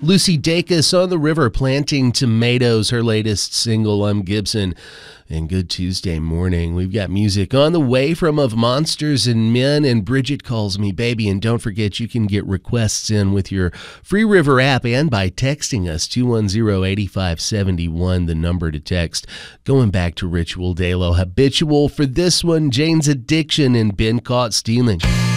Lucy Dacus on the river planting tomatoes, her latest single, I'm Gibson. And good Tuesday morning. We've got music on the way from Of Monsters and Men and Bridget Calls Me Baby. And don't forget, you can get requests in with your Free River app and by texting us 210-8571, the number to text. Going back to Ritual Dalo, Habitual for this one, Jane's Addiction and Been Caught Stealing.